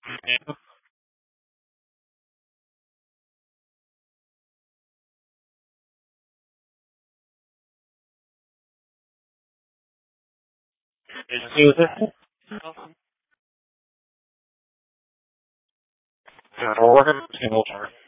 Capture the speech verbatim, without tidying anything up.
Yeah. Agency was it? Yeah, we're working single term.